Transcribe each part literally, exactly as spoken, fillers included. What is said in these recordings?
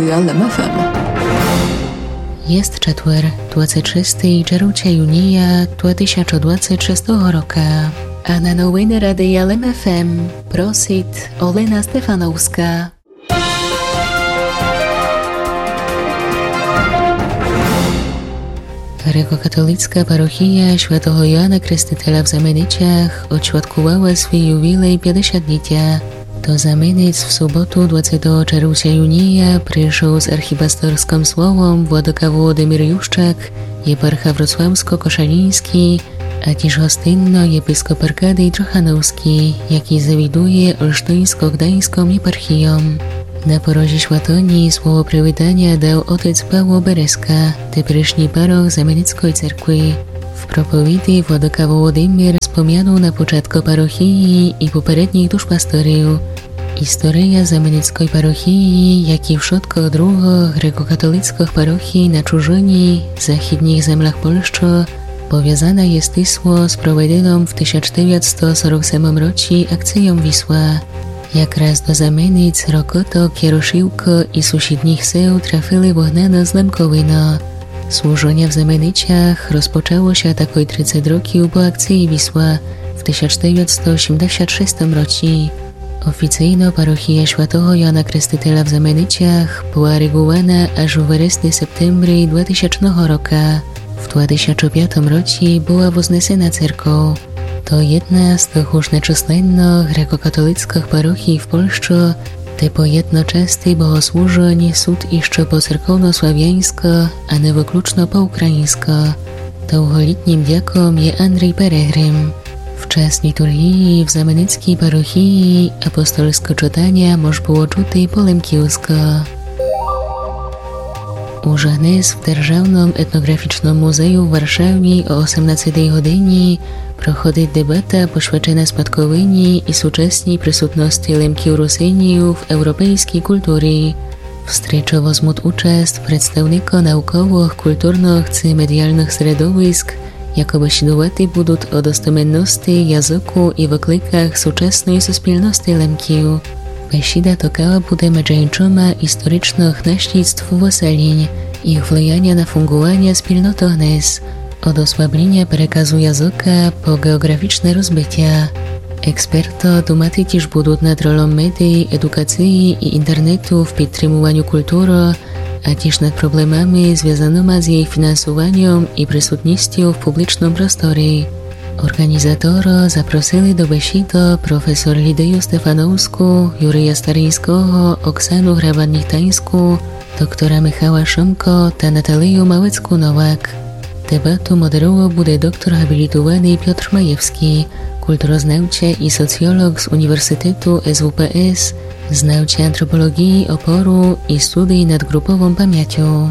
Jalem еф ем. Jest четвер, двадцять шостого червня дві тисячі двадцять шостого року. A na новини Ради Jalem еф ем просить Олена Стефановська. Grekokatolicka parochia Świętego Jana Chrzciciela w Zamenicach odświadkowała swój jubilej pięćdziesięciolecie. Do Zamenic w sobotu dwudziestego czerwca przyszedł z archipastorskim słowem Władyka Włodymyr Juszczak, jeparcha wrocławsko-koszaliński, a też hostynno episkop Arkadij Trochanowski, jaki zawiduje olsztyńsko-gdańską jeparchią. Na porozie Świętonii słowo przywitania dał otec Paweł Bereska, teперішній paroch Zamenickiej cerkwi. W propowiedzi Władyka Włodymyr wspomniał na początku parochii i poprzednich duszpastorów. Historia Zamenickiej parochii, jak i wszystkich drugich grekokatolickich parochii na czużyni, zachідnych zemlach Polski, powiązana jest tisło z prowadzoną w tysiąc dziewięćset czterdziestym siódmym roku akcją Wisła. Jak raz do Zamenic, Rokotok, Jaroszівko i sąsiednich seł trafili wognane zlemkowino. Służenie w Zamenicach rozpoczęło się takoj trzydzieści roków po akcji Wisła w tysiąc dziewięćset osiemdziesiątym szóstym roku. Oficjalno parochia Świętego Jana Chrzciciela w Zamenicach była regułowana aż w wrześniu-septembru dwutysięcznego roku. W dwa tysiące piątym roku była wzniesiona cerkow. To jedna z tych już nieczyslennych grekokatolickich parochii w Polsce, te po jednoczesnej bogosłużeń sud jeszcze po cerkowno-sławiańsko, a nie wykluczno po ukraińsko. Długoletnim diakom jest Andrzej Peregrym. W czas liturgii w Zamenickiej parochii apostolskie czytania może było czuty po lemkiusko. Už dnes w Державnym Etnograficznym Muzeum w Warszawie o osiemnastej godzinie prochodzi debata poświęcona spadkowini i współczesnej przysutności lemkiów Ruseniów w europejskiej kulturze. W stryczo wezmą uczest przedstawnicy naukowych, kulturnych czy medialnych środowisk, jakoby świadczyć będą o dostomenności języku i wyklikach współczesnej społeczności lemkiów. Besieda tokała bude medżeńczoma historycznych naśledztw wyseleń, ich wpływania na fungowanie wspólnoty dnes, od osłabienia przekazu języka po geograficzne rozbycia. Eksperto dumaty też będą nad rolą mediów, edukacji i internetu w podtrzymywaniu kultury, a też nad problemami związanymi z jej finansowaniem i przysutnością w publicznym prostorze. Organizatora zaprosili do besiedy profesor Lidię Stefanowską, Jurija Staryńskiego, Oksanę Hraban-Nichtańską, doktora Michała Szymko i Natalię Małecką-Nowak. Debatu moderował będzie doktor habilitowany Piotr Majewski, kulturoznawca i socjolog z Uniwersytetu es wu pe es, znawca antropologii oporu i studii nad grupową pamięcią.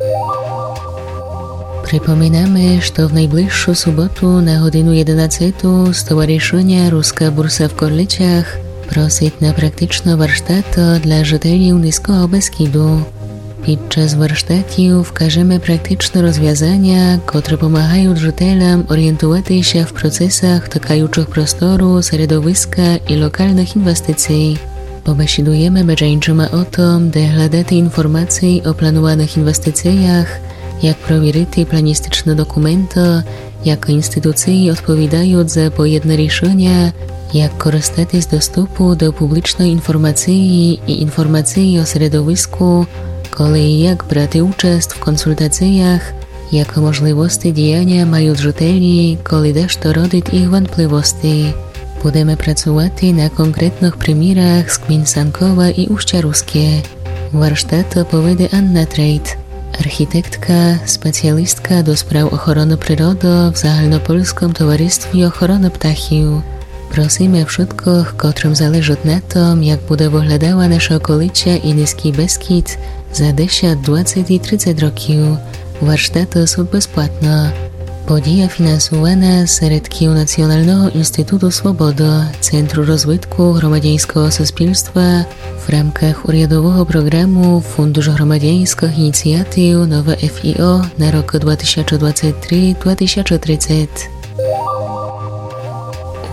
Przypominamy, że w najbliższą sobotę na godzinę jedenastą Stowarzyszenia Ruska Bursa w Korlicach prosi na praktyczne warsztaty dla żyteli Niskiego Beskidu. Podczas warsztatów wkażemy praktyczne rozwiązania, które pomagają żytelom orientować się w procesach dotykających prostoru, środowiska i lokalnych inwestycji. Pobesiedujemy bieżąco o tym, by hledać informacje o planowanych inwestycjach, jak prowierity planistyczne dokumenty, jak instytucje odpowiadają za pojedne решения, jak korzystać z dostępu do publicznej informacji i informacji o środowisku, kolei jak brać udział w konsultacjach, jakie możliwości działania mają żyteli, kolei też to rodzić ich wątpliwości. Będziemy pracować na konkretnych przykładach z gmin Sankowa i Uścia Ruskie. Warsztat opowiada Anna Trejt, architektka, specjalistka do spraw ochrony przyrody w Zahalnopolskim Towarzystwie Ochrony Ptachiów. Prosimy wszystkich, którym zależy na tym, jak będzie wyglądała nasza okolica i Niski Beskid za dziesięć, dwadzieścia i trzydzieści roków. Warsztaty są bezpłatne. Podія finansowana z środków Nacjonalnego Instytutu Swobody, Centrum Rozwitku Gromadieńskiego Sospielstwa w ramach urzędowego programu Fundusz Gromadieńskich Inicjatyw Nowe F I O na rok dwa tysiące dwudziesty trzeci do dwa tysiące trzydziestego.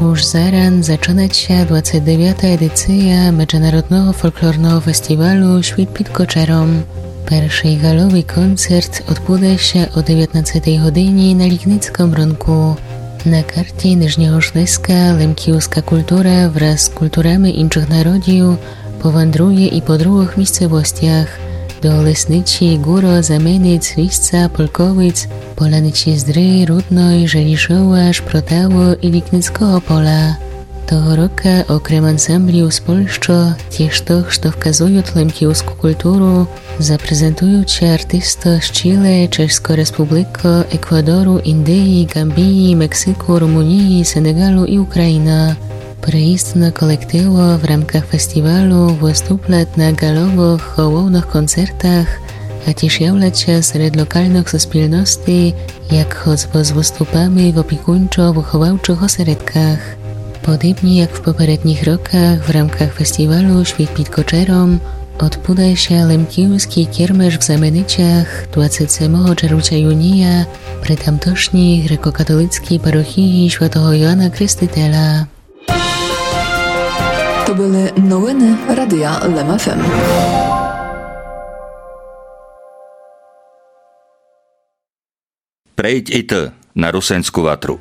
Už zaran zaczynacia dwudziesta dziewiąta edycja Międzynarodnego Folklornego Festiwalu Świt pod Koczarą. Pierwszy galowy koncert odbędzie się o dziewiętnastej godzinie na Lignickim rynku. Na karcie Niżnego Śląska lemkiuska kultura wraz z kulturami innych narodów powędruje i po drugich miejscowościach do Lesnici, Góro, Zameniec, Lisca, Polkowic, Polanici Zdry, Rudnoj, Żeliszowa, Szprotało i Lignickiego Pola. Того року, окрім ансамблів з Польщі, тіж тих, що вказують лемківську культуру, запрезентуючи артиста з Чилі, Чеської Республіки, Еквадору, Індії, Гамбії, Мексику, Румунії, Сенегалу і України. Приїздне колективо в рамках фестивалу виступлять на галових головних концертах, а тіж являться серед локальних суспільностей, як хоćby з виступами в опікунчо-виховавчих осередках. Podobnie jak w poprzednich rokach w ramach festiwalu Świt pod Koczarą odbędzie się lemkiewski kiermesz w Zameniciach dwudziestego siódmego czerwca przy tamtejszej grekokatolickiej parochii Świętego Jana Chrzciciela. To były nowiny Radia Lem F M. Prejdź i ty na Rusensku Vatru.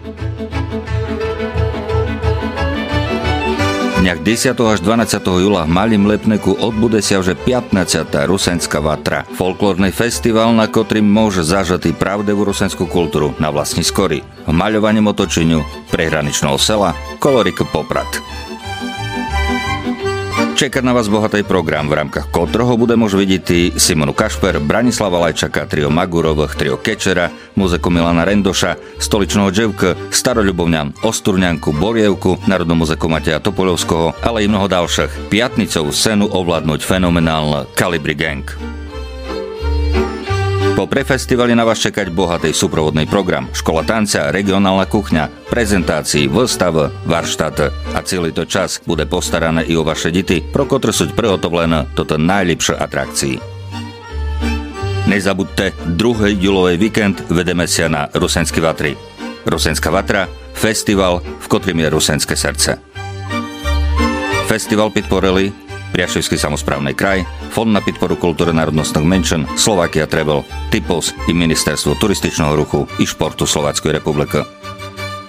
Dňach desiateho až dvanásťeho júla v Malým Lepneku odbude sa už pätnásťata Rusenská Vatra. Folklórny festival, na ktorým môže zažať pravdivú rusenskú kultúru na vlastní skory. V maľovaní otočeniu prehraničného sela Kolorik Poprad. Čeká na vás bohatý program, v rámkach ktorého bude môcť vidieť Simonu Kašper, Branislava Lajčaka, trio Magurových, trio Kečera, muziku Milana Rendoša, stoličného dževka, Staroľubovňan, Osturňanku, Borievku, národnú muziku Mateja Topoľovského, ale i mnoho ďalších. Piatnicovú scénu ovládnuť fenomenálne Kalibri Gang. Po prefestivali na vás čekať bohatý súprovodný program, škola tanca, regionálna kuchňa, prezentácií, výstav, varštát a celý to čas bude postarané i o vaše deti, pro ktoré sú prihotovené toto najlepšie atrakcii. Nezabudte, druhý júlový víkend vedeme sa na Rusenské Vatry. Rusenská Vatra, festival, v ktorým je rusenské srdce. Festival podporili Priaševský samosprávny kraj, Fond na podporu kultúry národnostných menšín, Slovakia Travel, Typos i Ministerstvo turističného ruchu i športu Slovenskej republiky.